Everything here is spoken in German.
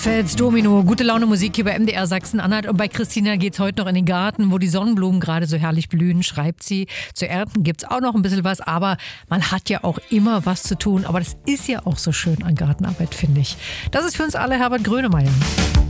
Fels Domino, gute Laune Musik hier bei MDR Sachsen-Anhalt. Und bei Christina geht's heute noch in den Garten, wo die Sonnenblumen gerade so herrlich blühen, schreibt sie. Zu ernten gibt's auch noch ein bisschen was, aber man hat ja auch immer was zu tun. Aber das ist ja auch so schön an Gartenarbeit, finde ich. Das ist für uns alle Herbert Grönemeyer.